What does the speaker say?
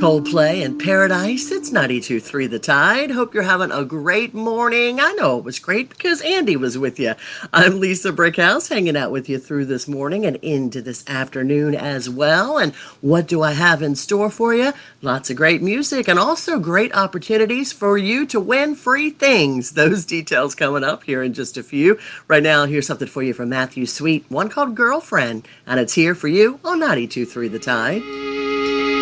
Coldplay and Paradise. It's 92.3 The Tide. Hope you're having a great morning. I know it was great because Andy was with you. I'm Lisa Brickhouse, hanging out with you through this morning and into this afternoon as well. And what do I have in store for you? Lots of great music and also great opportunities for you to win free things. Those details coming up here in just a few. Right now, here's something for you from Matthew Sweet, one called Girlfriend, and it's here for you on 92.3 The Tide.